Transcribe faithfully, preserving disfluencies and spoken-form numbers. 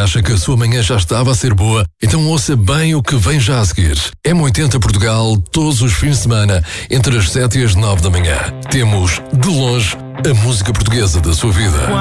acha que a sua manhã já estava a ser boa, então ouça bem o que vem já a seguir. M oitenta Portugal, todos os fins de semana, entre as sete e as nove da manhã. Temos, de longe, a música portuguesa da sua vida.